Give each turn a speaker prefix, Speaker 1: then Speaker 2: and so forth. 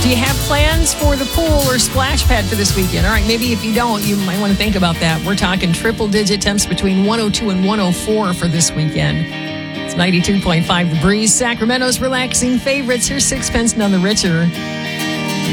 Speaker 1: Do you have plans for the pool or splash pad for this weekend? All right, maybe if you don't, you might want to think about that. We're talking triple-digit temps between 102 and 104 for this weekend. It's 92.5 The Breeze. Sacramento's relaxing favorites. Here's Sixpence None the Richer.